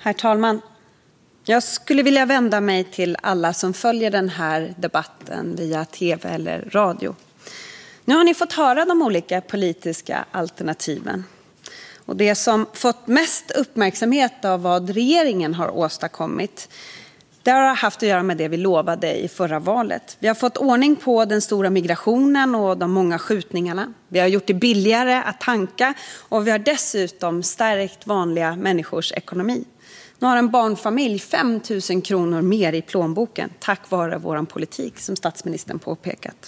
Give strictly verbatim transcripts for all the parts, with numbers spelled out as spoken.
Herr talman, jag skulle vilja vända mig till alla som följer den här debatten via tv eller radio. Nu har ni fått höra de olika politiska alternativen. Och det som fått mest uppmärksamhet av vad regeringen har åstadkommit, det har haft att göra med det vi lovade i förra valet. Vi har fått ordning på den stora migrationen och de många skjutningarna. Vi har gjort det billigare att tanka och vi har dessutom stärkt vanliga människors ekonomi. Nu har en barnfamilj fem tusen kronor mer i plånboken tack vare vår politik, som statsministern påpekat.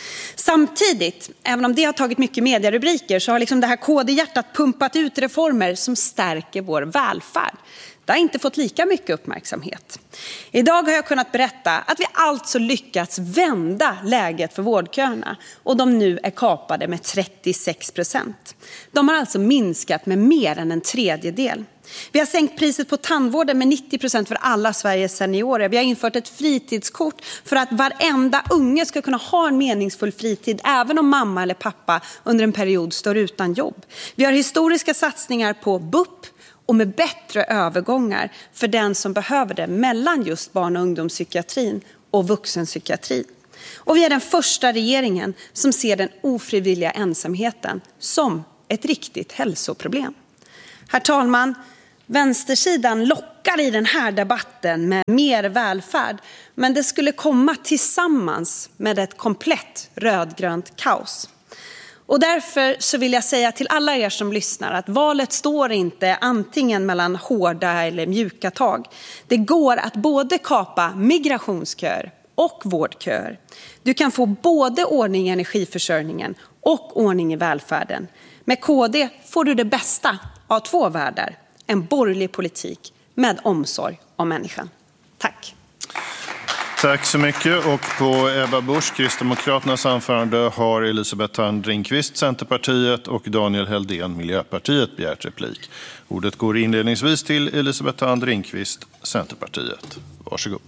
Samtidigt, även om det har tagit mycket medierubriker, så har liksom det här K D-hjärtat pumpat ut reformer som stärker vår välfärd. Det har inte fått lika mycket uppmärksamhet. Idag har jag kunnat berätta att vi alltså lyckats vända läget för vårdköerna och de nu är kapade med trettiosex procent. De har alltså minskat med mer än en tredjedel. Vi har sänkt priset på tandvården med nittio procent för alla Sveriges seniorer. Vi har infört ett fritidskort för att varenda unge ska kunna ha en meningsfull fritid även om mamma eller pappa under en period står utan jobb. Vi har historiska satsningar på B U P och med bättre övergångar för den som behöver det mellan just barn- och ungdomspsykiatrin och vuxenpsykiatrin. Och vi är den första regeringen som ser den ofrivilliga ensamheten som ett riktigt hälsoproblem. Herr talman, vänstersidan lockar i den här debatten med mer välfärd, men det skulle komma tillsammans med ett komplett rödgrönt kaos. Och därför så vill jag säga till alla er som lyssnar att valet står inte antingen mellan hårda eller mjuka tag. Det går att både kapa migrationsköer och vårdköer. Du kan få både ordning i energiförsörjningen och ordning i välfärden. Med K D får du det bästa av två världar. En borgerlig politik med omsorg om människan. Tack. Tack så mycket. Och på Ebba Busch, Kristdemokraternas anförande, har Elisabeth Thand Ringqvist, Centerpartiet, och Daniel Heldén, Miljöpartiet, begärt replik. Ordet går inledningsvis till Elisabeth Thand Ringqvist, Centerpartiet. Varsågod.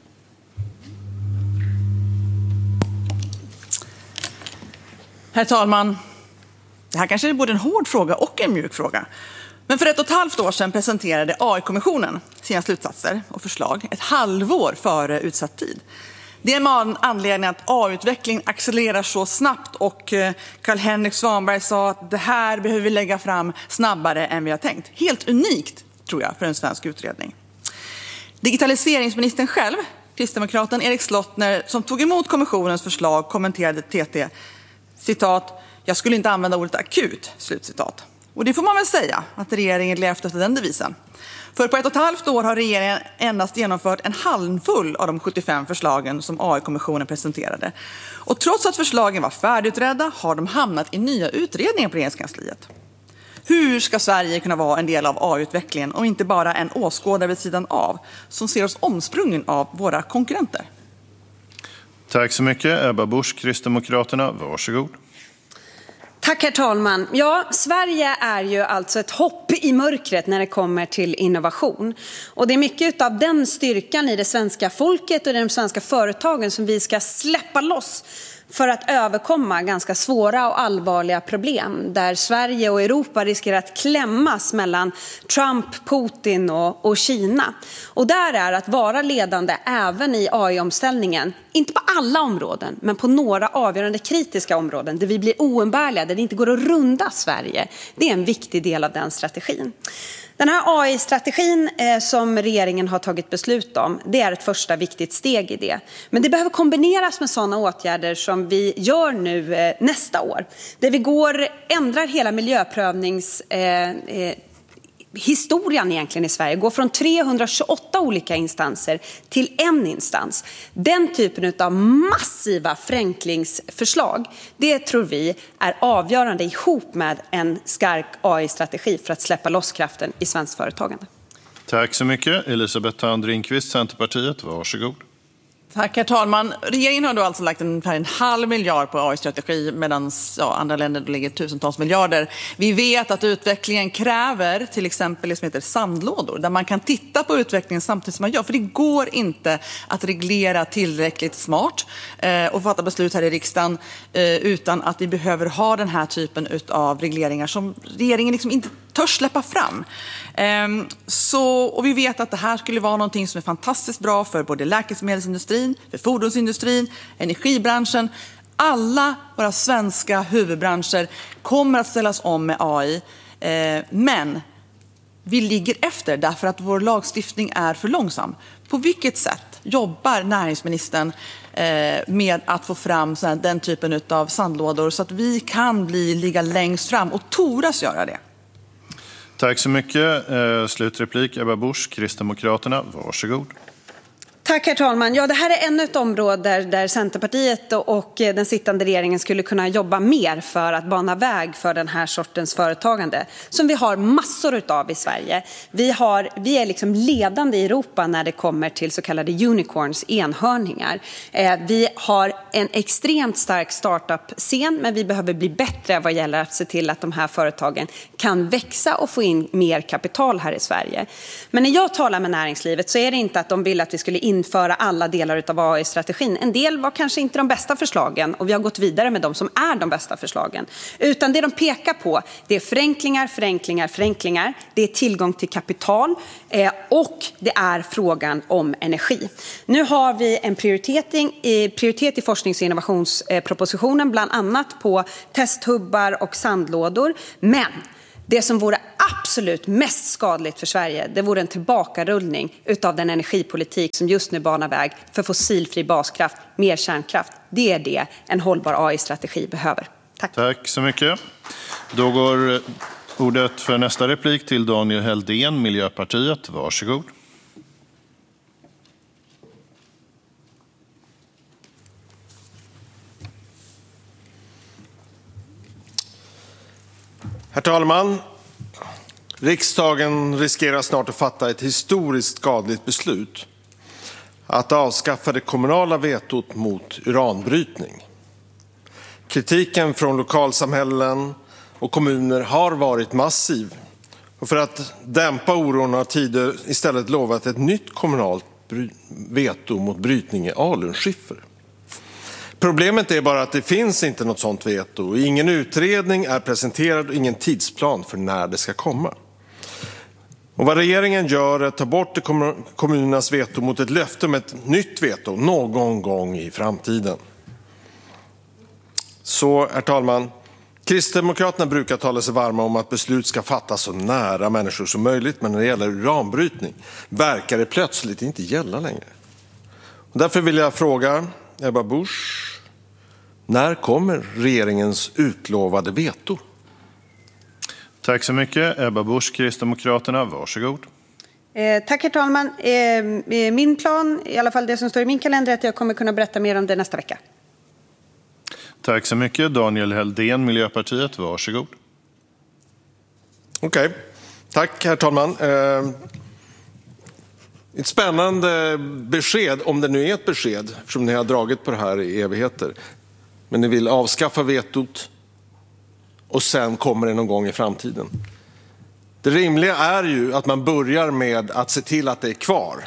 Herr talman, det här kanske är både en hård fråga och en mjuk fråga. Men för ett och ett halvt år sedan presenterade A I-kommissionen sina slutsatser och förslag ett halvår före utsatt tid. Det är med anledning att A I-utvecklingen accelererar så snabbt och Carl-Henrik Svanberg sa att det här behöver vi lägga fram snabbare än vi har tänkt. Helt unikt, tror jag, för en svensk utredning. Digitaliseringsministern själv, kristdemokraten Erik Slottner, som tog emot kommissionens förslag, kommenterade T T, citat, jag skulle inte använda ordet akut, slutcitat. Och det får man väl säga, att regeringen levt efter den devisen. För på ett och ett halvt år har regeringen endast genomfört en handfull av de sjuttiofem förslagen som A I-kommissionen presenterade. Och trots att förslagen var färdigutredda har de hamnat i nya utredningar på regeringskansliet. Hur ska Sverige kunna vara en del av A I-utvecklingen och inte bara en åskådare vid sidan av som ser oss omsprungen av våra konkurrenter? Tack så mycket. Ebba Busch, Kristdemokraterna. Varsågod. Tack herr talman. Ja, Sverige är ju alltså ett hopp i mörkret när det kommer till innovation. Och det är mycket av den styrkan i det svenska folket och de svenska företagen som vi ska släppa loss för att överkomma ganska svåra och allvarliga problem där Sverige och Europa riskerar att klämmas mellan Trump, Putin och, och Kina. Och där är att vara ledande även i A I-omställningen, inte på alla områden men på några avgörande kritiska områden där vi blir oumbärliga, där det inte går att runda Sverige. Det är en viktig del av den strategin. Den här A I-strategin eh, som regeringen har tagit beslut om, det är ett första viktigt steg i det. Men det behöver kombineras med sådana åtgärder som vi gör nu eh, nästa år. Där vi går, ändrar hela miljöprövnings... Eh, eh, historien egentligen i Sverige går från trehundratjugoåtta olika instanser till en instans. Den typen av massiva förenklingsförslag, det tror vi är avgörande ihop med en stark A I-strategi för att släppa loss kraften i svenskt företagande. Tack så mycket. Elisabeth Thand Ringqvist, Centerpartiet. Varsågod. Tack herr talman. Regeringen har då alltså lagt ungefär en halv miljard på A I-strategi medan ja, andra länder lägger tusentals miljarder. Vi vet att utvecklingen kräver till exempel det som heter sandlådor där man kan titta på utvecklingen samtidigt som man gör. För det går inte att reglera tillräckligt smart eh, och fatta beslut här i riksdagen eh, utan att vi behöver ha den här typen av regleringar som regeringen liksom inte törs släppa fram. Ehm, så, och vi vet att det här skulle vara någonting som är fantastiskt bra för både läkemedelsindustrin, för fordonsindustrin, energibranschen. Alla våra svenska huvudbranscher kommer att ställas om med A I. Ehm, men vi ligger efter därför att vår lagstiftning är för långsam. På vilket sätt jobbar näringsministern eh, med att få fram så här, den typen av sandlådor så att vi kan bli, ligga längst fram och toras göra det? Tack så mycket. Eh, slutreplik, Ebba Busch, Kristdemokraterna. Varsågod. Tack herr talman. Ja, det här är ännu ett område där Centerpartiet och den sittande regeringen skulle kunna jobba mer för att bana väg för den här sortens företagande som vi har massor av i Sverige. Vi, har, vi är liksom ledande i Europa när det kommer till så kallade unicorns, enhörningar. Eh, vi har en extremt stark startup-scen, men vi behöver bli bättre vad gäller att se till att de här företagen kan växa och få in mer kapital här i Sverige. Men när jag talar med näringslivet så är det inte att de vill att vi skulle in införa alla delar av A I-strategin. En del var kanske inte de bästa förslagen och vi har gått vidare med de som är de bästa förslagen. Utan det de pekar på, det är förenklingar, förenklingar, förenklingar. Det är tillgång till kapital eh, och det är frågan om energi. Nu har vi en prioritering i, prioritet i forsknings- och innovationspropositionen, bland annat på testhubbar och sandlådor. Men det som vore absolut mest skadligt för Sverige, det vore en tillbakarullning utav den energipolitik som just nu banar väg för fossilfri baskraft, mer kärnkraft. Det är det en hållbar A I-strategi behöver. Tack. Tack så mycket. Då går ordet för nästa replik till Daniel Heldén, Miljöpartiet. Varsågod. Herr talman! Riksdagen riskerar snart att fatta ett historiskt skadligt beslut. Att avskaffa det kommunala vetot mot uranbrytning. Kritiken från lokalsamhällen och kommuner har varit massiv. Och för att dämpa oron har Tidö istället lovat ett nytt kommunalt veto mot brytning i alunskiffer. Problemet är bara att det finns inte något sådant veto. Ingen utredning är presenterad och ingen tidsplan för när det ska komma. Och vad regeringen gör är att ta bort kommunernas veto mot ett löfte om ett nytt veto någon gång i framtiden. Så, herr talman, Kristdemokraterna brukar tala sig varma om att beslut ska fattas så nära människor som möjligt, men när det gäller uranbrytning verkar det plötsligt inte gälla längre. Och därför vill jag fråga Ebba Busch, när kommer regeringens utlovade veto? Tack så mycket. Ebba Busch, Kristdemokraterna. Varsågod. Eh, tack herr talman. Eh, min plan, i alla fall det som står i min kalender, är att jag kommer kunna berätta mer om det nästa vecka. Tack så mycket. Daniel Heldén, Miljöpartiet. Varsågod. Okej. Okay. Tack herr talman. Eh, ett spännande besked, om det nu är ett besked, eftersom ni har dragit på det här i evigheter. Men ni vill avskaffa vetot och sen kommer det någon gång i framtiden. Det rimliga är ju att man börjar med att se till att det är kvar.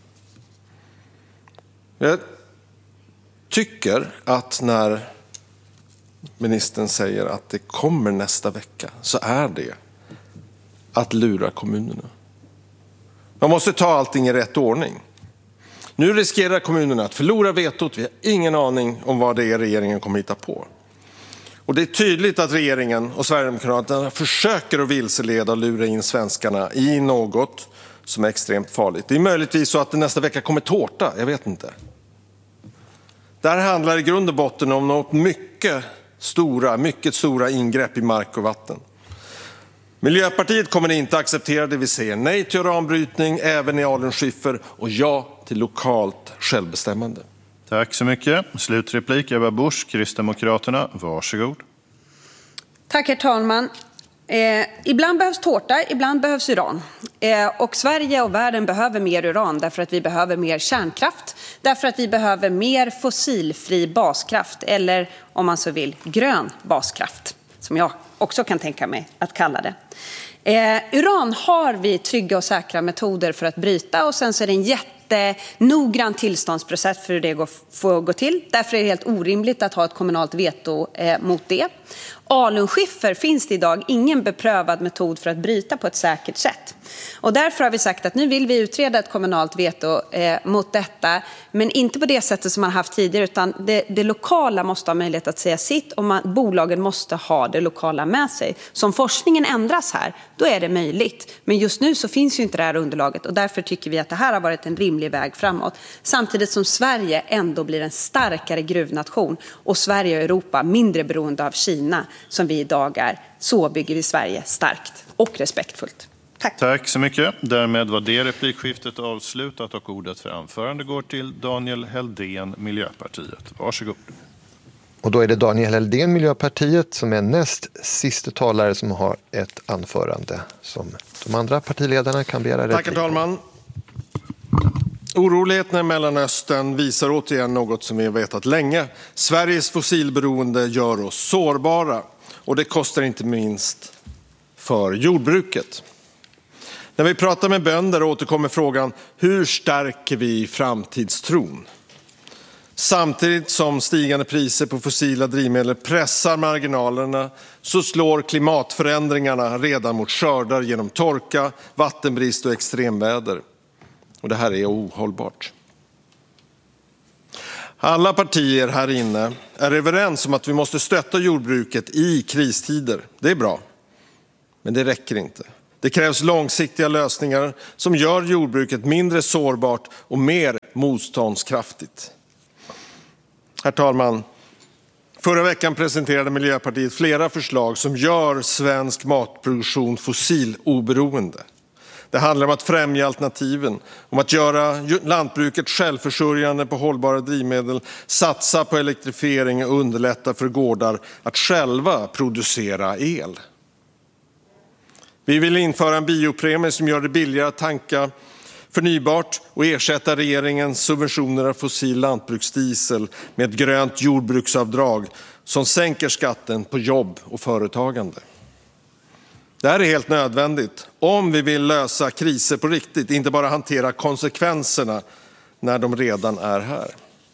Jag tycker att när ministern säger att det kommer nästa vecka så är det att lura kommunerna. Man måste ta allting i rätt ordning. Nu riskerar kommunerna att förlora vetot. Vi har ingen aning om vad det är regeringen kommer hitta på. Och det är tydligt att regeringen och Sverigedemokraterna försöker att vilseleda och lura in svenskarna i något som är extremt farligt. Det är möjligtvis så att det nästa vecka kommer tårta, jag vet inte. Det här handlar i grund och botten om något mycket stora, mycket stora ingrepp i mark och vatten. Miljöpartiet kommer inte acceptera det. Vi säger nej till uranbrytning, även i alunskiffer, och ja till lokalt självbestämmande. Tack så mycket. Slutreplik, Ebba Busch, Kristdemokraterna. Varsågod. Tack herr talman. Eh, ibland behövs tårta, ibland behövs uran. Eh, och Sverige och världen behöver mer uran därför att vi behöver mer kärnkraft. Därför att vi behöver mer fossilfri baskraft, eller om man så vill, grön baskraft, som jag också kan tänka mig att kalla det. Eh, uran har vi trygga och säkra metoder för att bryta, och sen så är det en jätte jättenoggrann tillståndsprocess för hur det går, får gå till. Därför är det helt orimligt att ha ett kommunalt veto eh, mot det. Alunskiffer finns det idag ingen beprövad metod för att bryta på ett säkert sätt. Och därför har vi sagt att nu vill vi utreda ett kommunalt veto eh, mot detta, men inte på det sättet som man haft tidigare, utan det, det lokala måste ha möjlighet att säga sitt och man, bolagen måste ha det lokala med sig. Så om forskningen ändras här, då är det möjligt. Men just nu så finns ju inte det här underlaget och därför tycker vi att det här har varit en rimlig väg framåt. Samtidigt som Sverige ändå blir en starkare gruvnation och Sverige och Europa mindre beroende av Kina som vi idag är. Så bygger vi Sverige starkt och respektfullt. Tack. Tack så mycket. Därmed var det replikskiftet avslutat och ordet för anförande går till Daniel Heldén, Miljöpartiet. Varsågod. Och då är det Daniel Heldén, Miljöpartiet, som är näst sista talare som har ett anförande som de andra partiledarna kan begära replik. Tack, herr talman. Oroligheterna i Mellanöstern visar återigen något som vi har vetat länge. Sveriges fossilberoende gör oss sårbara och det kostar inte minst för jordbruket. När vi pratar med bönder återkommer frågan: hur stärker vi framtidstron? Samtidigt som stigande priser på fossila drivmedel pressar marginalerna så slår klimatförändringarna redan mot skördar genom torka, vattenbrist och extremväder. Och det här är ohållbart. Alla partier här inne är överens om att vi måste stötta jordbruket i kristider. Det är bra, men det räcker inte. Det krävs långsiktiga lösningar som gör jordbruket mindre sårbart och mer motståndskraftigt. Herr talman, förra veckan presenterade Miljöpartiet flera förslag som gör svensk matproduktion fossiloberoende. Det handlar om att främja alternativen, om att göra lantbruket självförsörjande på hållbara drivmedel, satsa på elektrifiering och underlätta för gårdar att själva producera el. Vi vill införa en biopremie som gör det billigare att tanka förnybart och ersätta regeringens subventioner av fossil lantbruksdiesel med ett grönt jordbruksavdrag som sänker skatten på jobb och företagande. Det här är helt nödvändigt om vi vill lösa kriser på riktigt, inte bara hantera konsekvenserna när de redan är här.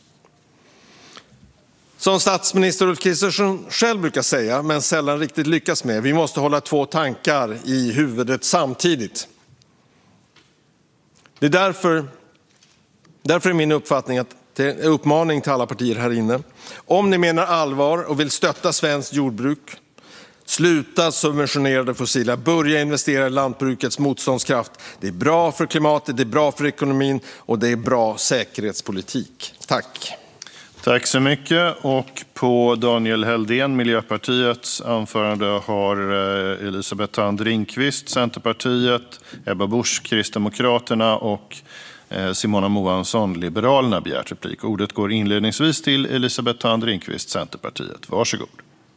Som statsminister Ulf Kristersson själv brukar säga, men sällan riktigt lyckas med, vi måste hålla två tankar i huvudet samtidigt. Det är därför, därför är min uppfattning att det är en uppmaning till alla partier här inne. Om ni menar allvar och vill stötta svenskt jordbruk, sluta subventionera det fossila, börja investera i lantbrukets motståndskraft. Det är bra för klimatet, det är bra för ekonomin och det är bra säkerhetspolitik. Tack. Tack så mycket. Och på Daniel Heldén, Miljöpartiets anförande har Elisabeth Thand Ringqvist, Centerpartiet, Ebba Busch, Kristdemokraterna och Simona Moansson, Liberalerna, begärt replik. Ordet går inledningsvis till Elisabeth Thand Ringqvist, Centerpartiet. Varsågod.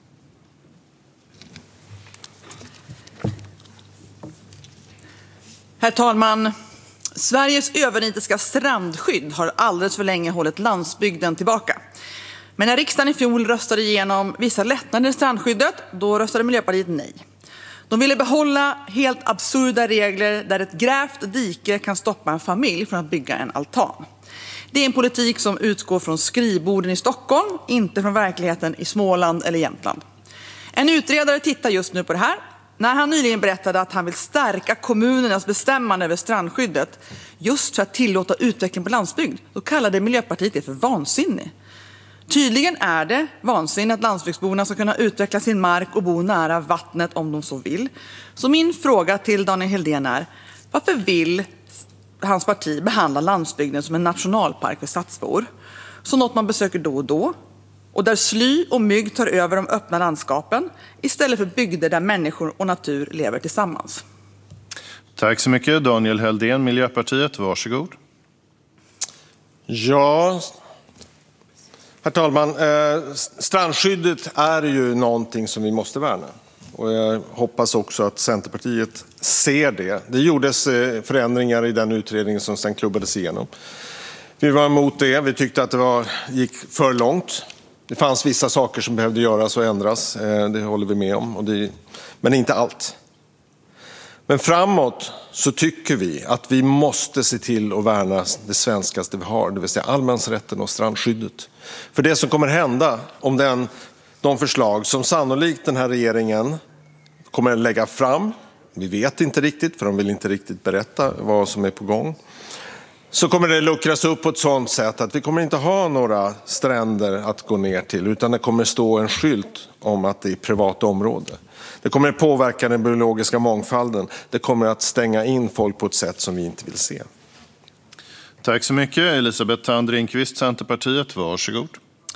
Herr talman! Sveriges övernitiska strandskydd har alldeles för länge hållit landsbygden tillbaka. Men när riksdagen i fjol röstade igenom vissa lättnader i strandskyddet, då röstade Miljöpartiet nej. De ville behålla helt absurda regler där ett grävt dike kan stoppa en familj från att bygga en altan. Det är en politik som utgår från skrivborden i Stockholm, inte från verkligheten i Småland eller Jämtland. En utredare tittar just nu på det här. När han nyligen berättade att han vill stärka kommunernas bestämmande över strandskyddet just för att tillåta utveckling på landsbygd, då kallade Miljöpartiet det för vansinne. Tydligen är det vansinne att landsbygdsborna ska kunna utveckla sin mark och bo nära vattnet om de så vill. Så min fråga till Daniel Heldén är: varför vill hans parti behandla landsbygden som en nationalpark för stadsbor? Så något man besöker då och då, och där sly och mygg tar över de öppna landskapen istället för bygder där människor och natur lever tillsammans. Tack så mycket. Daniel Heldén, Miljöpartiet. Varsågod. Ja, herr talman. Eh, strandskyddet är ju någonting som vi måste värna. Och jag hoppas också att Centerpartiet ser det. Det gjordes förändringar i den utredningen som sen klubbades igenom. Vi var emot det. Vi tyckte att det var, gick för långt. Det fanns vissa saker som behövde göras och ändras. Det håller vi med om. Och det, men inte allt. Men framåt så tycker vi att vi måste se till att värna det svenskaste vi har, det vill säga allemansrätten och strandskyddet. För det som kommer hända om den, de förslag som sannolikt den här regeringen kommer att lägga fram, vi vet inte riktigt för de vill inte riktigt berätta vad som är på gång, så kommer det luckras upp på ett sådant sätt att vi kommer inte ha några stränder att gå ner till, utan det kommer stå en skylt om att det är privat område. Det kommer att påverka den biologiska mångfalden. Det kommer att stänga in folk på ett sätt som vi inte vill se. Tack så mycket. Elisabeth Thand Ringqvist, Centerpartiet, varsågod.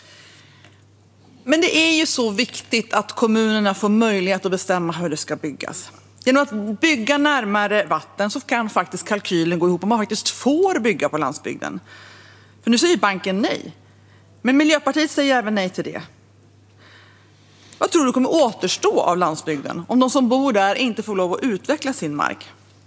Men det är ju så viktigt att kommunerna får möjlighet att bestämma hur det ska byggas. Genom att bygga närmare vatten så kan faktiskt kalkylen gå ihop om man faktiskt får bygga på landsbygden. För nu säger banken nej. Men Miljöpartiet säger även nej till det. Vad tror du kommer återstå av landsbygden om de som bor där inte får lov att utveckla sin mark?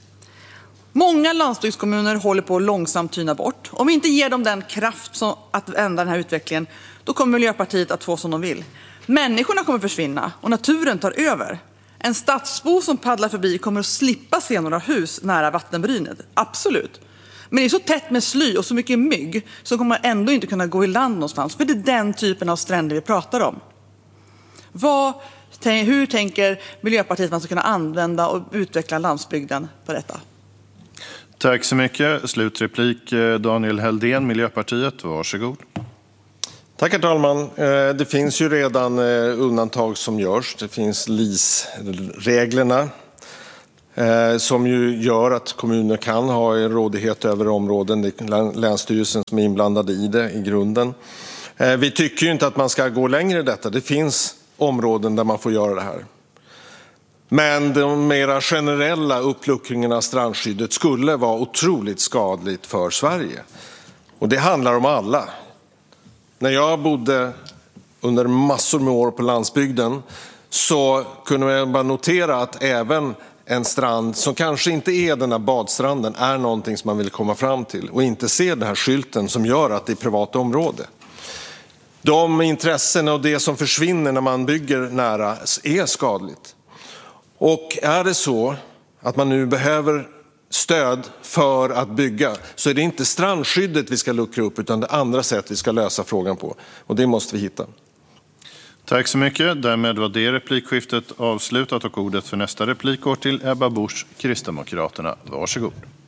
Många landsbygdskommuner håller på att långsamt tyna bort. Om vi inte ger dem den kraft som att vända den här utvecklingen, då kommer Miljöpartiet att få som de vill. Människorna kommer försvinna och naturen tar över. En stadsbo som paddlar förbi kommer att slippa se några hus nära vattenbrynet. Absolut. Men det är så tätt med sly och så mycket mygg så kommer man ändå inte kunna gå i land någonstans. För det är den typen av stränder vi pratar om. Vad, hur tänker Miljöpartiet att man ska kunna använda och utveckla landsbygden på detta? Tack så mycket. Slutreplik Daniel Heldén, Miljöpartiet. Varsågod. Tack herr talman. Det finns ju redan undantag som görs. Det finns L I S-reglerna som ju gör att kommuner kan ha en rådighet över områden. Det är Länsstyrelsen som är inblandad i det i grunden. Vi tycker ju inte att man ska gå längre i detta. Det finns områden där man får göra det här. Men de mera generella uppluckringarna av strandskyddet skulle vara otroligt skadligt för Sverige. Och det handlar om alla. När jag bodde under massor med år på landsbygden så kunde jag bara notera att även en strand som kanske inte är den här badstranden är någonting som man vill komma fram till och inte se den här skylten som gör att det är privat område. De intressen och det som försvinner när man bygger nära är skadligt. Och är det så att man nu behöver stöd för att bygga så är det inte strandskyddet vi ska luckra upp utan det andra sätt vi ska lösa frågan på. Och det måste vi hitta. Tack så mycket. Därmed var det replikskiftet avslutat och ordet för nästa replik går till Ebba Busch, Kristdemokraterna. Varsågod.